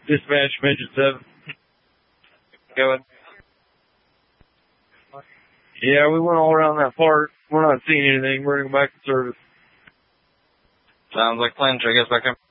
Dispatch, Midget 7. Go ahead. Yeah, we went all around that park. We're not seeing anything. We're going to go back to service. Sounds like a plan. Should I get back up?